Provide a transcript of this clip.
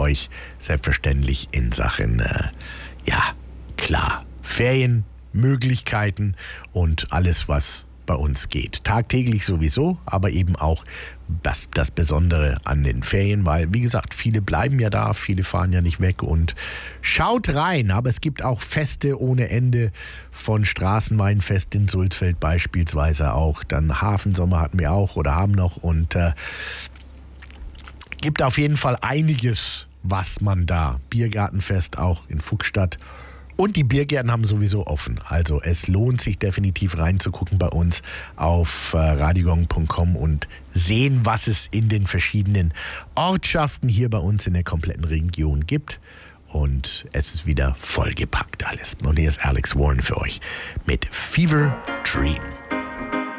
euch selbstverständlich in Sachen, Ferienmöglichkeiten und alles, was bei uns geht. Tagtäglich sowieso, aber eben auch das Besondere an den Ferien, weil, wie gesagt, viele bleiben ja da, viele fahren ja nicht weg und schaut rein, aber es gibt auch Feste ohne Ende, von Straßenweinfest in Sulzfeld beispielsweise auch, dann Hafensommer hatten wir auch oder haben noch und gibt auf jeden Fall einiges, was man da, Biergartenfest auch in Fuchsstadt. Und die Biergärten haben sowieso offen. Also es lohnt sich definitiv reinzugucken bei uns auf radiogong.com und sehen, was es in den verschiedenen Ortschaften hier bei uns in der kompletten Region gibt. Und es ist wieder vollgepackt alles. Und hier ist Alex Warren für euch mit Fever Dream.